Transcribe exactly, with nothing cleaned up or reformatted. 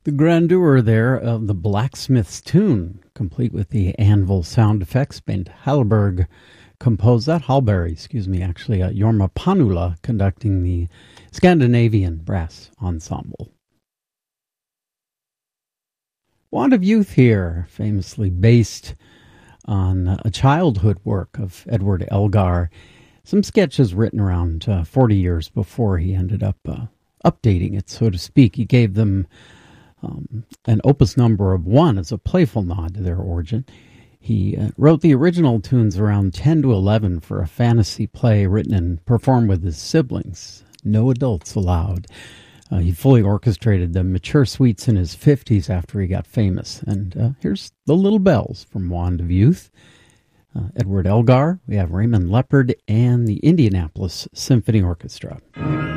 The grandeur there of the Blacksmith's Tune, complete with the anvil sound effects. Bent Hallberg composed that. Hallberg, excuse me, actually. Uh, Jorma Panula conducting the Scandinavian Brass Ensemble. Wand of Youth here, famously based on a childhood work of Edward Elgar. Some sketches written around uh, forty years before he ended up uh, updating it, so to speak. He gave them um, an opus number of one as a playful nod to their origin. He uh, wrote the original tunes around ten to eleven for a fantasy play written and performed with his siblings. No adults allowed. Uh, he fully orchestrated the mature suites in his fifties after he got famous. And uh, here's The Little Bells from Wand of Youth. Uh, Edward Elgar, we have Raymond Leopard, and the Indianapolis Symphony Orchestra.